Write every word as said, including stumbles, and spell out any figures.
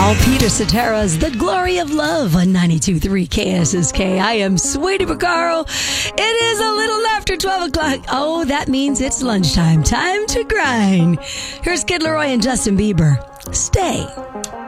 Peter Cetera's The Glory of Love on ninety-two point three K S S K. I am Sweetie Picaro. It is a little after twelve o'clock. Oh, that means it's lunchtime. Time to grind. Here's Kid Laroi and Justin Bieber. Stay.